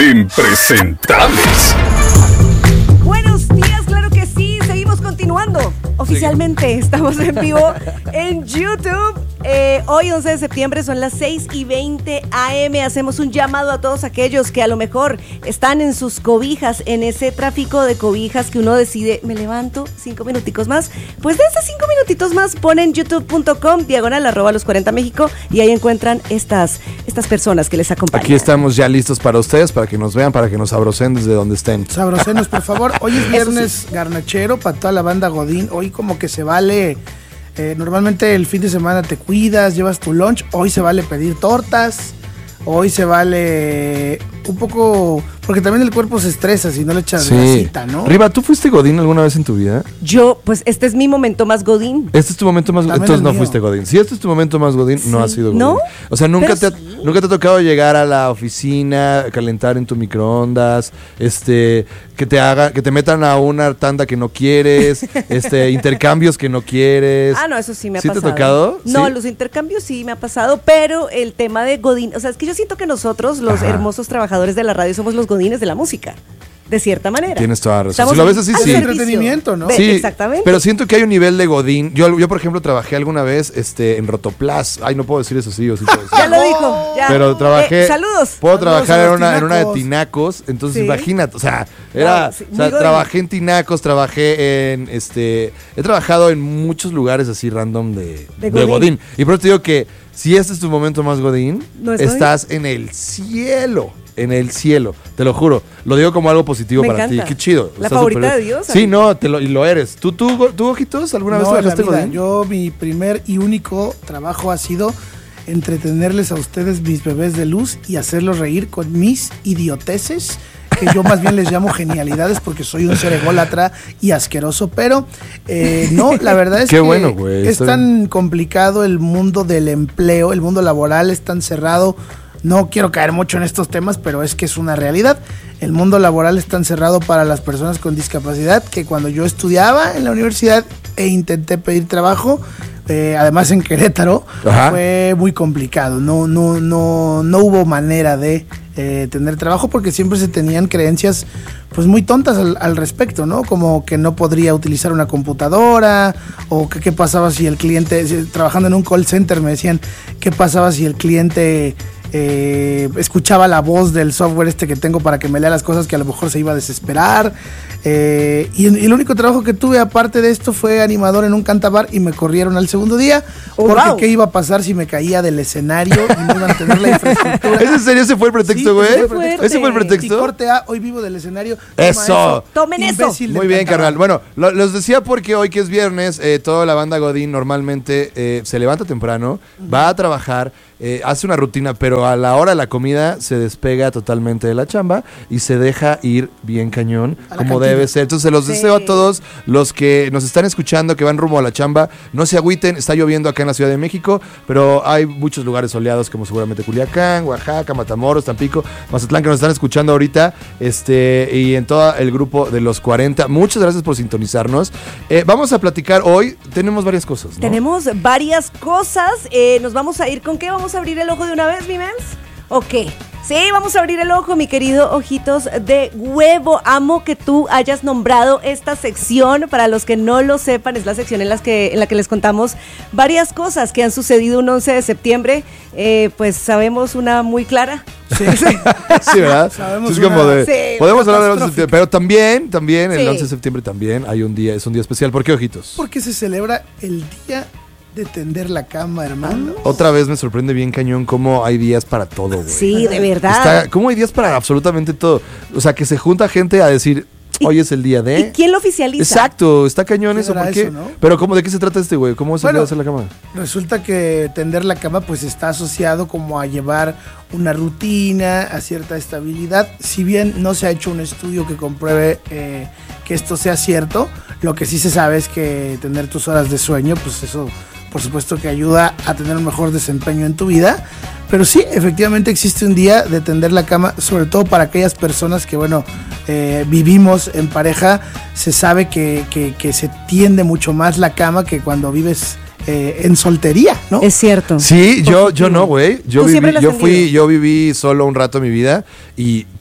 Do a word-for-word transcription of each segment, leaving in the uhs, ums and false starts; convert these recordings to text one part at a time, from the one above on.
Impresentables. Buenos días, claro que sí, seguimos continuando. Oficialmente estamos en vivo en YouTube. Eh, hoy once de septiembre son las seis y veinte a eme. Hacemos un llamado a todos aquellos que a lo mejor están en sus cobijas, en ese tráfico de cobijas que uno decide, me levanto cinco minuticos más. Pues de esos cinco minutitos más ponen youtube punto com diagonal arroba los cuarenta México y ahí encuentran estas, estas personas que les acompañan. Aquí estamos ya listos para ustedes, para que nos vean, para que nos sabrocen desde donde estén. Sabrosenos, por favor. Hoy es viernes sí. garnachero para toda la banda Godín. Hoy como que se vale... Eh, normalmente el fin de semana te cuidas, llevas tu lunch. Hoy se vale pedir tortas. Hoy se vale un poco... Porque también el cuerpo se estresa si no le echas Sí. grasita, ¿no? Riva, ¿tú fuiste Godín alguna vez en tu vida? Yo, pues este es mi momento más Godín. Este es tu momento más... También Entonces el no mío. fuiste Godín. Si este es tu momento más Godín, Sí. no has sido Godín. ¿No? O sea, nunca te, Pero ha, sí. nunca te ha tocado llegar a la oficina, calentar en tu microondas, este, que te haga, que te metan a una tanda que no quieres, este, intercambios que no quieres. Ah, no, eso sí me ha ¿Sí te pasado. ha tocado? No, ¿Sí? los intercambios sí me ha pasado, pero el tema de Godín, o sea, es que yo siento que nosotros, los Ajá. hermosos trabajadores de la radio, somos los Godines de la música, de cierta manera. Tienes toda la razón. Estamos Si lo ves así, al sí. servicio Entretenimiento, ¿no? de- Sí, exactamente. pero siento que hay un nivel de Godín. Yo, yo por ejemplo, trabajé alguna vez este, en Rotoplas. Ay, no puedo decir eso, sí o sí puedo decir. Ya lo dijo, ya. Pero trabajé. Eh, saludos. Puedo Saludos trabajar a en los una, en una de tinacos. tinacos. Entonces, Sí. imagínate. O sea, era. Wow, sí, o sea, muy Godín. trabajé en tinacos, trabajé en. este He trabajado en muchos lugares así random de, De de Godín. Godín. Y por eso te digo que si este es tu momento más Godín, ¿No es estás en el cielo. En el cielo, te lo juro. Lo digo como algo positivo Me para encanta. ti. Qué chido. La Está favorita súper- de Dios, Sí, amigo. no, te lo, y lo eres. ¿Tú, tú, tú, Ojitos, alguna vez No, en la trabajaste vida. Godín? Yo, mi primer y único trabajo ha sido entretenerles a ustedes, mis bebés de luz, y hacerlos reír con mis idioteces, que yo más bien les llamo genialidades porque soy un ser ególatra y asqueroso, pero eh, no, la verdad es Qué que bueno, güey, es está tan complicado el mundo del empleo, el mundo laboral es tan cerrado. No quiero caer mucho en estos temas, pero es que es una realidad. El mundo laboral es tan cerrado para las personas con discapacidad que cuando yo estudiaba en la universidad e intenté pedir trabajo, eh, además en Querétaro, Ajá. fue muy complicado. No, no, no, no hubo manera de eh, tener trabajo porque siempre se tenían creencias pues muy tontas al, al respecto, ¿no? Como que no podría utilizar una computadora o que qué pasaba si el cliente, si- trabajando en un call center me decían qué pasaba si el cliente eh, escuchaba la voz del software este que tengo para que me lea las cosas, que a lo mejor se iba a desesperar. Eh, y, y el único trabajo que tuve aparte de esto fue animador en un cantabar y me corrieron al segundo día. Oh, porque wow. qué iba a pasar si me caía del escenario y no iban a tener la infraestructura. ¿Es en serio? ¿Ese fue el pretexto, Sí, güey? ese fue el pretexto. ¿Ese fue el Y pretexto? corte A, hoy vivo del escenario. Eso. Toma Tomen eso. imbécil Muy del bien, cantabar. carnal. Bueno, lo- los decía porque hoy que es viernes, eh, toda la banda Godín normalmente eh, se levanta temprano, va a trabajar, eh, hace una rutina, pero a la hora de la comida se despega totalmente de la chamba y se deja ir bien cañón, A la como cantina. debe ser. Entonces se los Sí. deseo a todos los que nos están escuchando, que van rumbo a la chamba. No se agüiten, está lloviendo acá en la Ciudad de México, pero hay muchos lugares soleados como seguramente Culiacán, Oaxaca, Matamoros, Tampico, Mazatlán, que nos están escuchando ahorita, este y en todo el grupo de los cuarenta. Muchas gracias por sintonizarnos. Eh, vamos a platicar hoy, tenemos varias cosas, ¿no? Tenemos varias cosas. Eh, nos vamos a ir con qué. ¿Vamos a abrir el ojo de una vez, mi mens? ¿O qué? Sí, vamos a abrir el ojo, mi querido Ojitos de Huevo. Amo que tú hayas nombrado esta sección. Para los que no lo sepan, es la sección en, las que, en la que les contamos varias cosas que han sucedido un once de septiembre. Eh, pues sabemos una muy clara. Sí. Sí, ¿verdad? Sabemos es como una- de, Sí, podemos hablar del once de catastrófica. septiembre, pero también, también el Sí. once de septiembre también hay un día, es un día especial. ¿Por qué, Ojitos? Porque se celebra el día de tender la cama, hermano. Otra vez me sorprende bien cañón cómo hay días para todo, güey. Sí, de verdad. Está, ¿cómo hay días para absolutamente todo? O sea, que se junta gente a decir, Y- hoy es el día de... ¿Y quién lo oficializa? Exacto, está cañón ¿Quién eso, era ¿por qué? eso, no? Pero ¿cómo, de qué se trata este güey? ¿Cómo se Bueno, puede hacer la cama? Resulta que tender la cama pues está asociado como a llevar una rutina, a cierta estabilidad. Si bien no se ha hecho un estudio que compruebe eh, que esto sea cierto, lo que sí se sabe es que tener tus horas de sueño, pues eso por supuesto que ayuda a tener un mejor desempeño en tu vida. Pero sí, efectivamente existe un día de tender la cama, sobre todo para aquellas personas que, bueno, eh, vivimos en pareja. Se sabe que, que, que se tiende mucho más la cama que cuando vives eh, en soltería, ¿no? Es cierto. Sí, yo, yo no, güey. Yo ¿Tú siempre viví, la has yo fui, tendido? yo viví solo un rato de mi vida y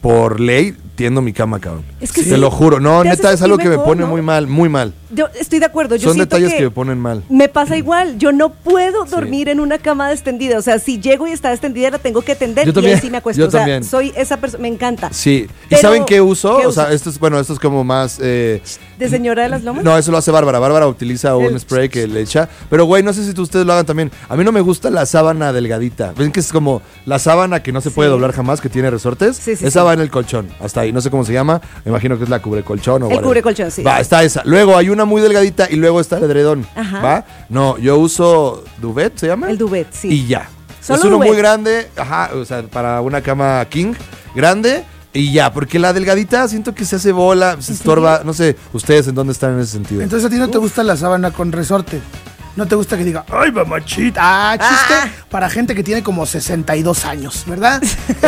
por ley, tiendo mi cama, cabrón. Es que Te sí. lo juro. No, Te hace neta, es algo sentir que me mejor, pone ¿no? muy mal, muy mal. Yo estoy de acuerdo. Yo Son siento detalles que... que me ponen mal. me pasa igual. Yo no puedo Sí. dormir en una cama extendida. O sea, si llego y está extendida, la tengo que tender Yo y también, ahí sí me acuesto. yo o sea, también. soy esa persona. Me encanta. Sí. ¿Y Pero, saben qué uso? ¿qué o sea, usas? esto es, bueno, esto es como más... Eh, ¿De señora de las lomas? No, eso lo hace Bárbara. Bárbara utiliza un El- spray que le echa. Pero, güey, no sé si tú- ustedes lo hagan también. A mí no me gusta la sábana delgadita. ¿Ven que es como la sábana que no se puede Sí. doblar jamás, que tiene resortes? Sí, sí, esa sí. va en el colchón. Hasta ahí. No sé cómo se llama. Me imagino que es la cubrecolchón o El whatever. cubrecolchón, sí. Va, está esa. Luego hay una muy delgadita y luego está el edredón. Ajá. ¿Va? No, yo uso duvet, ¿se llama? El duvet, sí. Y ya. Solo es uno duvet. muy grande. Ajá, o sea, para una cama king grande. Y ya, porque la delgadita siento que se hace bola, se estorba. No sé, ustedes en dónde están en ese sentido. Entonces a ti no te gusta la sábana con resorte. No te gusta que diga, ay, mamachita. Ah, chiste Ah. para gente que tiene como sesenta y dos años, ¿verdad?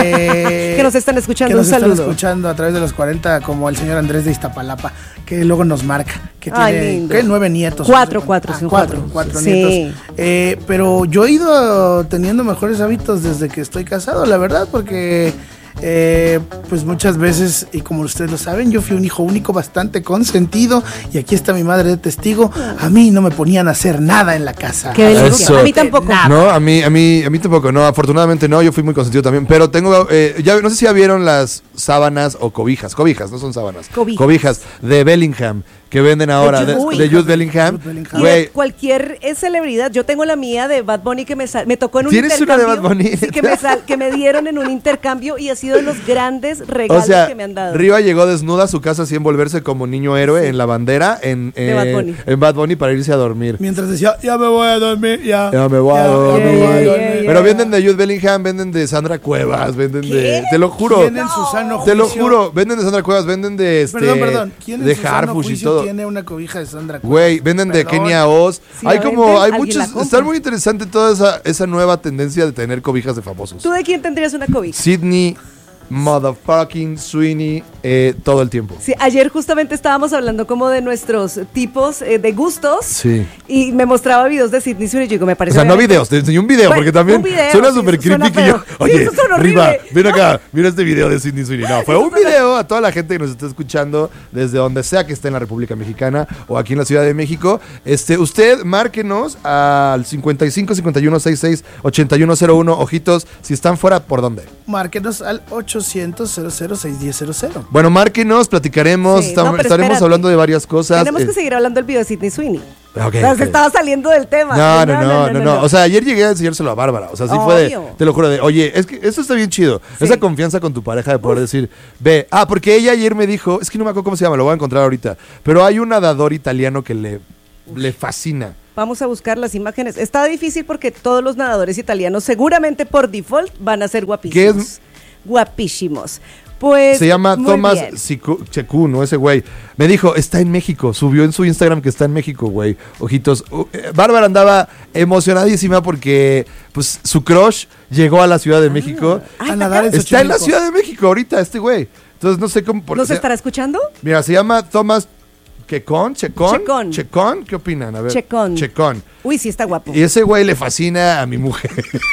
Eh, Que nos están escuchando, que nos un están saludo. escuchando a través de los cuarenta, como el señor Andrés de Iztapalapa, que luego nos marca, que Ay, tiene lindo. ¿qué? nueve nietos. Cuatro, no sé cuatro, cuántos. son Ah, cuatro, cuatro. cuatro Sí. nietos. Eh, pero yo he ido teniendo mejores hábitos desde que estoy casado, la verdad, porque... Eh, pues muchas veces, y como ustedes lo saben, yo fui un hijo único bastante consentido, y aquí está mi madre de testigo. A mí no me ponían a hacer nada en la casa. Qué delicia. Eso. A mí tampoco. Nada. No, a mí, a mí, a mí tampoco, no, afortunadamente no, yo fui muy consentido también, pero tengo, eh, ya no sé si ya vieron las sábanas o cobijas, cobijas, no son sábanas, Cobijas. de Bellingham, que venden ahora, de, Jude de Jude Bellingham, Jude Bellingham. Y de güey, cualquier eh, celebridad. Yo tengo la mía de Bad Bunny que me sal- me tocó en un ¿Tienes una de intercambio. Bad Bunny? Sí, que me, sal- que me dieron en un intercambio y ha sido de los grandes o regalos sea, que me han dado. Riva llegó desnuda a su casa sin volverse como niño héroe en la bandera, en, De eh, Bad Bunny. en Bad Bunny para irse a dormir. Mientras decía, ya me voy a dormir, ya. Ya me voy a ya, ya dormir. me voy a Yeah, dormir. yeah, yeah. Pero venden de Jude Bellingham, venden de Sandra Cuevas, venden de, te lo juro. ¿Quién en su sano Te lo juicio- juro, venden de Sandra Cuevas, venden de este, Perdón, perdón. ¿Quién en de su sano Harfush y juicio todo. tiene una cobija de Sandra Cuevas? Güey, venden de Perdón. Kenia Oz. Si hay la como, venden, hay alguien muchos, la compra. está muy interesante toda esa, esa nueva tendencia de tener cobijas de famosos. ¿Tú de quién tendrías una cobija? Sydney, motherfucking Sweeney, eh, todo el tiempo. Sí, ayer justamente estábamos hablando como de nuestros tipos eh, de gustos. Sí. Y me mostraba videos de Sidney Sweeney y yo digo, me O parece... sea, no obviamente- videos, te enseñé un video, Bueno, porque también un video, suena sí, súper eso suena creepy que yo. feo. Sí, Oye, eso suena Riva, horrible. ven acá, mira este video de Sydney Sweeney. No, fue un video a toda la gente que nos está escuchando desde donde sea que esté en la República Mexicana o aquí en la Ciudad de México. Este, usted márquenos al cincuenta y cinco, cincuenta y uno, sesenta y seis, ochenta y uno cero uno. Ojitos, si están fuera, ¿por dónde? Márquenos al ochocientos, cero cero seis uno cero cero. Bueno, márquenos, platicaremos, Sí, estam- no, pero estaremos espérate. hablando de varias cosas. Tenemos eh, que seguir hablando del video de Sidney Sweeney. ok, O sea, ok. se estaba saliendo del tema. No, no, no, no, no, O sea, ayer llegué a enseñárselo a Bárbara. O sea, sí fue de, Obvio. te lo juro, de, oye, es que esto está bien chido. Sí. Esa confianza con tu pareja de poder decir, ve, ah, porque ella ayer me dijo, es que no me acuerdo cómo se llama, lo voy a encontrar ahorita. Pero hay un nadador italiano que le, le fascina. Vamos a buscar las imágenes. Está difícil porque todos los nadadores italianos seguramente por default van a ser guapísimos. ¿Qué es? Guapísimos. Pues Se llama muy Tomás bien. Sicu- Checú, ¿no? Ese güey. Me dijo, está en México. Subió en su Instagram que está en México, güey. Ojitos. Uh, eh, Bárbara andaba emocionadísima porque, pues, su crush llegó a la Ciudad de México. Ay, A nadar en Está en la Xochimilco. Ciudad de México ahorita, este güey. Entonces, no sé cómo... por- ¿Nos se- estará escuchando? Mira, se llama Tomás Checón, Checón, Checón. Checón, ¿qué opinan? A ver. Checón. Checón. Uy, sí está guapo. Y ese güey le fascina a mi mujer.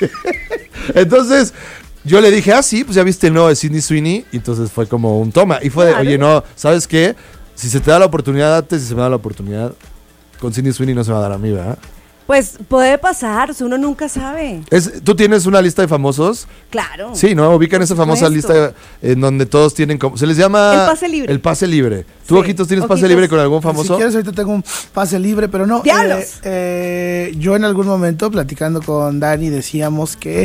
Entonces, yo le dije, ah, sí, pues ya viste el nuevo de Sydney Sweeney. Y entonces fue como un toma. Y fue de, Claro. oye, no, ¿sabes qué? Si se te da la oportunidad, date. Si se me da la oportunidad, con Sydney Sweeney no se me va a dar a mí, ¿verdad? Pues puede pasar, uno nunca sabe. Es, ¿Tú tienes una lista de famosos? Claro. Sí, ¿no? Ubican esa famosa supuesto. lista en donde todos tienen como... Se les llama... El pase libre. El pase libre. ¿Tú, Sí. Ojitos, tienes Ojitos. pase libre con algún Si famoso? quieres, ahorita tengo un pase libre, pero no. ¡Diablos! eh, eh, yo en algún momento, platicando con Dani, decíamos que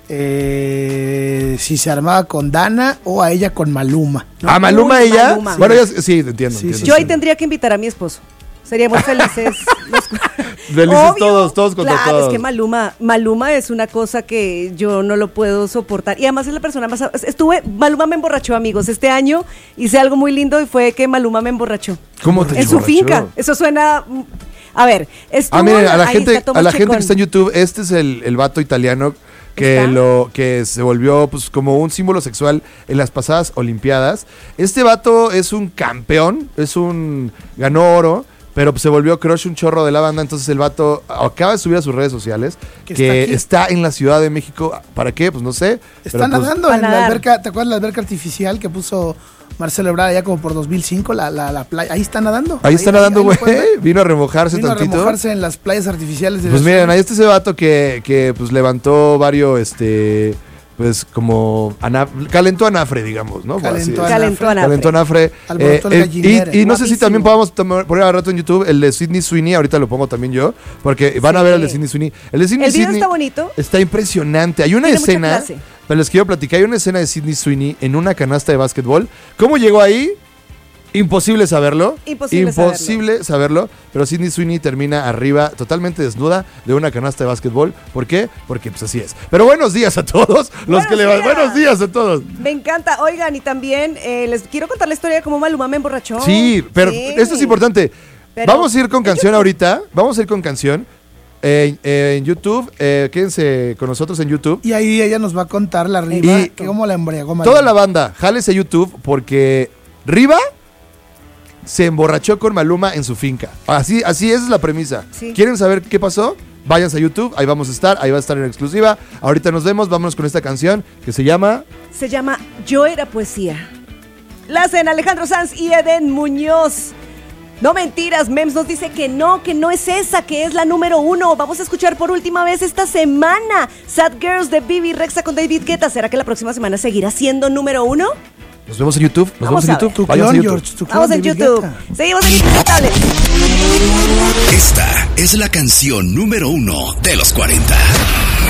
eh, si se armaba con Dana o a ella con Maluma. ¿no? ¿A Maluma Uy, ella? Maluma. Bueno, ella, sí, te entiendo. Sí, entiendo, sí, Yo ahí entiendo. tendría que invitar a mi esposo. Seríamos felices. los cu- Felices Obvio. todos, todos contra claro, todos. es que Maluma, Maluma es una cosa que yo no lo puedo soportar. Y además es la persona más... Estuve... Maluma me emborrachó, amigos. Este año hice algo muy lindo y fue que Maluma me emborrachó. ¿Cómo te En su emborrachó? finca. Eso suena... A ver, estuvo... Ah, miren, a la ahí gente, está Tomás a la gente que Checón. está en YouTube, este es el, el vato italiano que ¿Está? lo que se volvió pues como un símbolo sexual en las pasadas Olimpiadas. Este vato es un campeón, es un ganó oro, pero pues, se volvió crush un chorro de la banda. Entonces el vato acaba de subir a sus redes sociales Que que está está, aquí. en la Ciudad de México. ¿Para qué? Pues no sé. Está pero, pues, nadando para en la nadar. alberca, ¿te acuerdas la alberca artificial que puso Marcelo Ebrard allá como por dos mil cinco, la, la, la playa? Ahí está nadando. ahí está nadando, ahí güey. lo pueden ver. Vino a remojarse Vino a tantito. remojarse en las playas artificiales de Pues la miren, ciudad. ahí está ese vato que, que pues levantó varios, este, pues como, ana- calentó anafre, digamos, ¿no? Por así Calentó decirlo. Calentó anafre. anafre. Calentó anafre. Alborotó el eh, gallinero. y y no sé si Guapísimo. también podamos tom- poner al rato en YouTube el de Sydney Sweeney, ahorita lo pongo también yo, porque van a Sí. ver el de Sydney Sweeney. El de Sydney El video Sweeney está bonito. está impresionante. Hay una Tiene mucha escena, clase. pero les quiero platicar, hay una escena de Sydney Sweeney en una canasta de básquetbol. ¿Cómo llegó ahí? Imposible saberlo. Imposible Imposible saberlo. Pero Sydney Sweeney termina arriba, totalmente desnuda, de una canasta de básquetbol. ¿Por qué? Porque pues así es. Pero buenos días a todos. Los Buenos que le van. días. Buenos días a todos. Me encanta. Oigan, y también eh, les quiero contar la historia de cómo Maluma me emborrachó. Sí, pero Sí. esto es importante. Pero- Vamos a ir con canción ahorita. Vamos a ir con canción. Eh, eh, en YouTube. Eh, quédense con nosotros en YouTube. Y ahí ella nos va a contar la riva, Y- que cómo la embriagó Maluma. Toda la banda, jálese a YouTube porque Riva se emborrachó con Maluma en su finca. Así, así esa es la premisa. Sí. ¿Quieren saber qué pasó? Váyanse a YouTube, ahí vamos a estar, ahí va a estar en exclusiva. Ahorita nos vemos, vámonos con esta canción que se llama... Se llama Yo Era Poesía. La hacen Alejandro Sanz y Eden Muñoz. No mentiras, Mems nos dice que no, que no es esa, que es la número uno. Vamos a escuchar por última vez esta semana Sad Girls de Bibi Rexha con David Guetta. ¿Será que la próxima semana seguirá siendo número uno? Nos vemos en YouTube, nos Vamos vemos en a YouTube. ver. Tu Váyanse a clon, YouTube. George, tu clon, Vamos en David YouTube. Guetta. Seguimos en Insoportables. Esta es la canción número uno de los cuarenta.